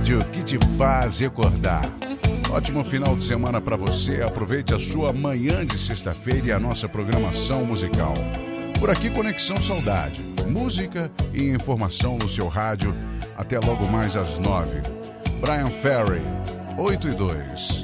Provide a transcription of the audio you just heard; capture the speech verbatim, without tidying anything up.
rádio que te faz recordar. Ótimo final de semana para você. Aproveite a sua manhã de sexta-feira e a nossa programação musical. Por aqui, Conexão Saudade. Música e informação no seu rádio. Até logo mais às nove. Brian Ferry, oito e dois.